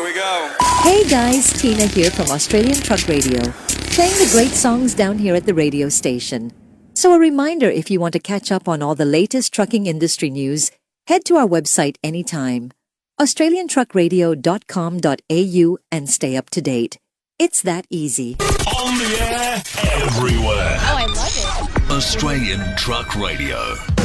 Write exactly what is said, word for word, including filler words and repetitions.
we go. Hey guys, Tina here from Australian Truck Radio, playing the great songs down here at the radio station. So a reminder, if you want to catch up on all the latest trucking industry news, head to our website anytime, australian truck radio dot com dot a u, and stay up to date. It's that easy. On the air, everywhere. Oh, I love it. Australian Truck Radio.